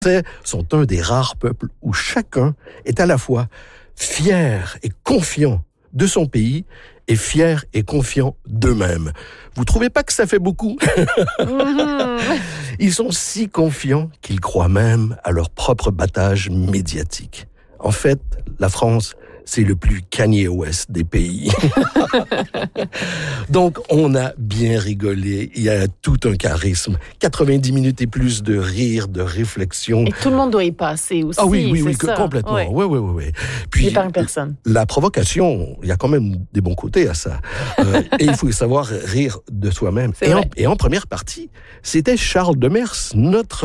Français sont un des rares peuples où chacun est à la fois fier et confiant de son pays et fier et confiant d'eux-mêmes. Vous trouvez pas que ça fait beaucoup? Ils sont si confiants qu'ils croient même à leur propre battage médiatique. En fait, la France, c'est le plus Kanye West des pays. Donc, on a bien rigolé. Il y a tout un charisme. 90 minutes et plus de rire, de réflexion. Et tout le monde doit y passer aussi. Ah oui, ça. complètement. Oui. Puis, par personne. La provocation, il y a quand même des bons côtés à ça. Et il faut savoir rire de soi-même. Et en première partie, c'était Charles Demers, notre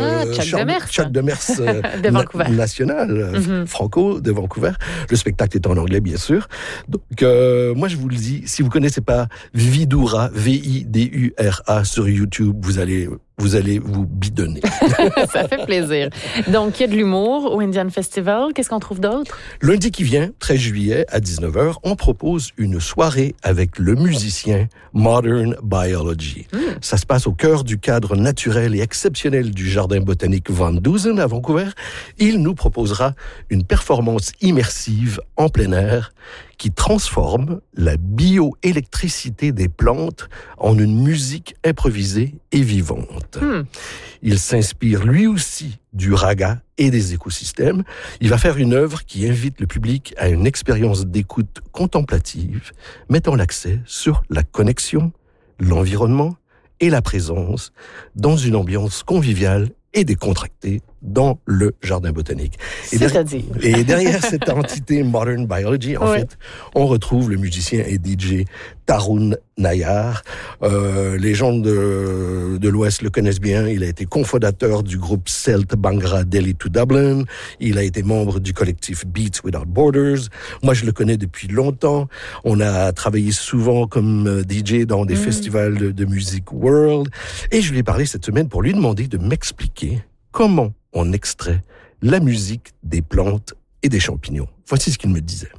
Chuck Demers de Vancouver. National, franco de Vancouver. Le spectacle est en anglais, bien sûr. Donc, moi, je vous le dis, si vous connaissez pas Vidura, V-I-D-U-R-A sur YouTube, vous allez vous bidonner. Ça fait plaisir. Donc, il y a de l'humour au Indian Festival. Qu'est-ce qu'on trouve d'autre? Lundi qui vient, 13 juillet, à 19h, on propose une soirée avec le musicien Modern Biology. Ça se passe au cœur du cadre naturel et exceptionnel du Jardin botanique Van Dusen à Vancouver. Il nous proposera une performance immersive en plein air qui transforme la bioélectricité des plantes en une musique improvisée et vivante. Il s'inspire lui aussi du raga et des écosystèmes. Il va faire une œuvre qui invite le public à une expérience d'écoute contemplative, mettant l'accent sur la connexion, l'environnement et la présence dans une ambiance conviviale et décontractée dans le jardin botanique. C'est-à-dire? Et derrière cette entité Modern Biology, en fait, on retrouve le musicien et DJ Tarun Nayar. Les gens de l'Ouest le connaissent bien. Il a été cofondateur du groupe Celt Bhangra Delhi to Dublin. Il a été membre du collectif Beats Without Borders. Moi, je le connais depuis longtemps. On a travaillé souvent comme DJ dans des festivals de musique world. Et je lui ai parlé cette semaine pour lui demander de m'expliquer comment on extrait la musique des plantes et des champignons. Voici ce qu'il me disait.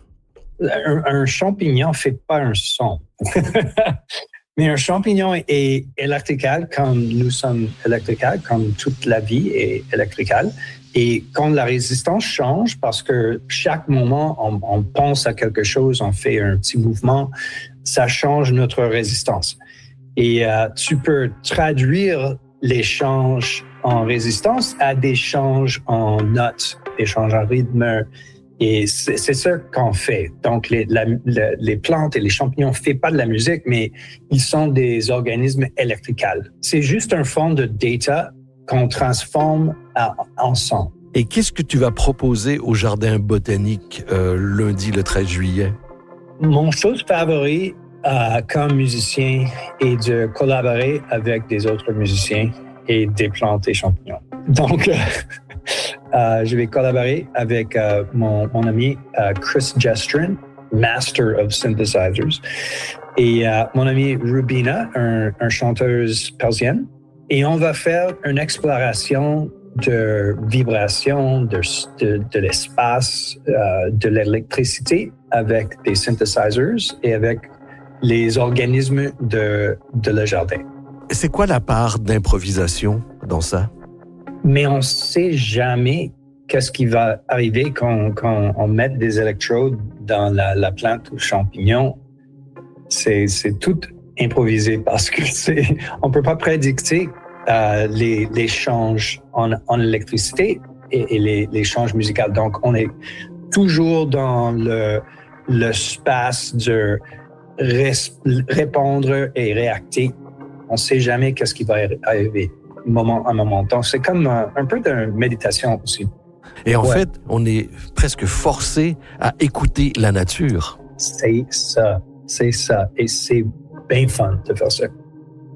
Un champignon ne fait pas un son. Mais un champignon est électrical comme nous sommes électricales, comme toute la vie est électricale. Et quand la résistance change, parce que chaque moment, on pense à quelque chose, on fait un petit mouvement, ça change notre résistance. Et tu peux traduire les changes en résistance à des changes en notes, des changes en rythme. Et c'est ça qu'on fait. Donc, les plantes et les champignons ne font pas de la musique, mais ils sont des organismes électricals. C'est juste un fond de data qu'on transforme en son. Et qu'est-ce que tu vas proposer au Jardin botanique lundi, le 13 juillet? Mon chose favorite comme musicien est de collaborer avec des autres musiciens et des plantes et champignons. Donc, je vais collaborer avec mon ami Chris Gestrin, Master of Synthesizers, et mon ami Rubina, une chanteuse persienne. Et on va faire une exploration de vibration, de l'espace, de l'électricité avec des synthesizers et avec les organismes de le jardin. C'est quoi la part d'improvisation dans ça? Mais on ne sait jamais qu'est-ce qui va arriver quand on met des électrodes dans la plante ou champignon. C'est tout improvisé parce que on ne peut pas prédicter les changes en électricité et les changes musicaux. Donc, on est toujours dans l'espace de répondre et réacter. On ne sait jamais qu'est-ce qui va arriver moment à moment. Donc, c'est comme un peu de méditation aussi. Et en fait, on est presque forcé à écouter la nature. C'est ça. Et c'est bien fun de faire ça.